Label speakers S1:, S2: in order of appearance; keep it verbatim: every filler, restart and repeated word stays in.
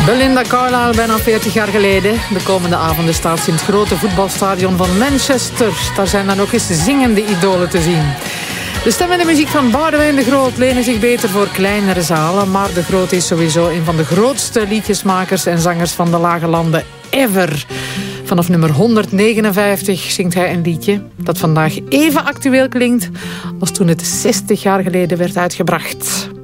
S1: Belinda Carlisle, bijna veertig jaar geleden. De komende avonden staat ze in het grote voetbalstadion van Manchester. Daar zijn dan ook eens zingende idolen te zien. De stem en de muziek van Boudewijn de Groot lenen zich beter voor kleinere zalen. Maar de Groot is sowieso een van de grootste liedjesmakers en zangers van de Lage Landen ever. Vanaf nummer honderdnegenenvijftig zingt hij een liedje dat vandaag even actueel klinkt als toen het zestig jaar geleden werd uitgebracht.